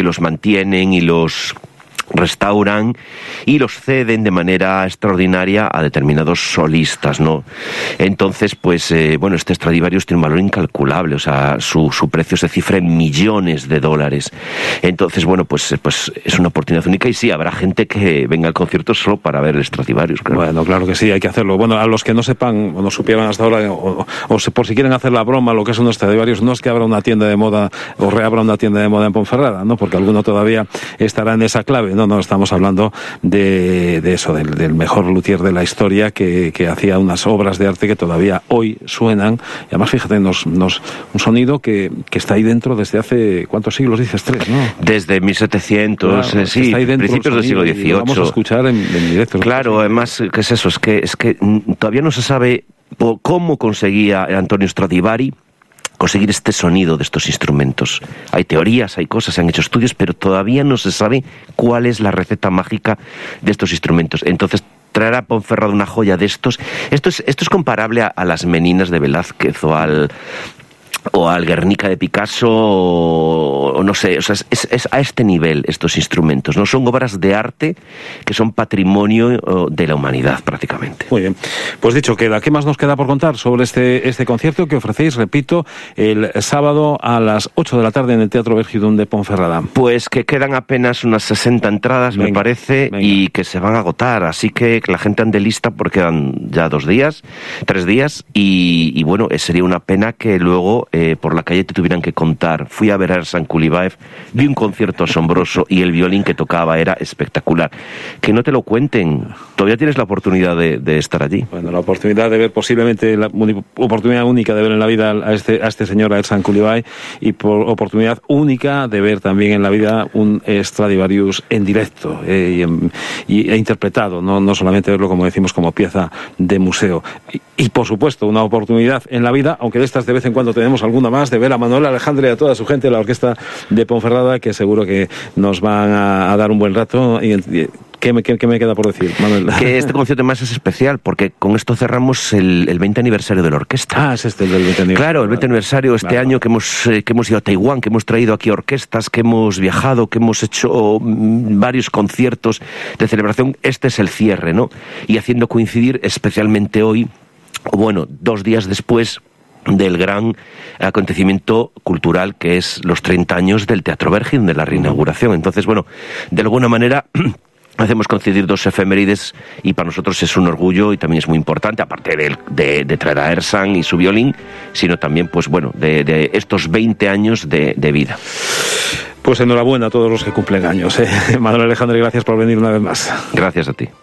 que los mantienen y los restauran y los ceden de manera extraordinaria a determinados solistas, ¿no? Entonces, pues, este Stradivarius tiene un valor incalculable, o sea, su precio se cifra en millones de dólares. Entonces, pues es una oportunidad única y sí, habrá gente que venga al concierto solo para ver el Stradivarius, claro. Bueno, claro que sí, hay que hacerlo. Bueno, a los que no sepan o no supieran hasta ahora, o por si quieren hacer la broma, lo que es un Stradivarius, no es que abra una tienda de moda o reabra una tienda de moda en Ponferrada, ¿no? Porque alguno todavía estará en esa clave, ¿no? No, estamos hablando de eso, del mejor luthier de la historia que hacía unas obras de arte que todavía hoy suenan. Y además, fíjate, un sonido que está ahí dentro desde hace, ¿cuántos siglos dices? 3, ¿no? Desde 1700, claro, sí, principios del siglo XVIII. Lo vamos a escuchar en directo. Claro, además, ¿qué es eso? Es que todavía no se sabe cómo conseguía Antonio Stradivari conseguir este sonido de estos instrumentos. Hay teorías, hay cosas, se han hecho estudios, pero todavía no se sabe cuál es la receta mágica de estos instrumentos. Entonces, traer a Ponferrada una joya de estos... Esto es comparable a las Meninas de Velázquez o al Guernica de Picasso, o no sé, o sea, es a este nivel estos instrumentos, ¿no? Son obras de arte que son patrimonio de la humanidad, prácticamente. Muy bien, pues dicho queda. ¿Qué más nos queda por contar sobre este concierto que ofrecéis, repito, el sábado a las 8 de la tarde en el Teatro Vergidún de Ponferrada? Pues que quedan apenas unas 60 entradas, me parece, y que se van a agotar, así que la gente ande lista porque quedan ya 3 días, y bueno, sería una pena que luego por la calle te tuvieran que contar. Fui a ver a Ersan Kulibaev, vi un concierto asombroso y el violín que tocaba era espectacular. Que no te lo cuenten, todavía tienes la oportunidad de estar allí. Bueno, la oportunidad de ver, posiblemente la oportunidad única de ver en la vida a este señor, a Ersan Kulibaev, y por oportunidad única de ver también en la vida un Stradivarius en directo e interpretado, no solamente verlo, como decimos, como pieza de museo. Y por supuesto, una oportunidad en la vida, aunque de estas de vez en cuando tenemos alguna más, de ver a Manuel Alejandre y a toda su gente de la Orquesta de Ponferrada, que seguro que nos van a dar un buen rato. ¿Qué me queda por decir, Manuel? Que este concierto más es especial, porque con esto cerramos el 20 aniversario de la orquesta. Ah, es el del 20 aniversario. Claro, el 20 aniversario este año que hemos ido a Taiwán, que hemos traído aquí orquestas, que hemos viajado, que hemos hecho varios conciertos de celebración. Este es el cierre, ¿no? Y haciendo coincidir especialmente hoy, 2 días después del gran acontecimiento cultural que es los 30 años del Teatro Vergidún, de la reinauguración. Entonces, de alguna manera hacemos coincidir 2 efemérides y para nosotros es un orgullo y también es muy importante, aparte de traer a Ersan y su violín, sino también, de estos 20 años de vida. Pues enhorabuena a todos los que cumplen años. Manuel Alejandre, gracias por venir una vez más. Gracias a ti.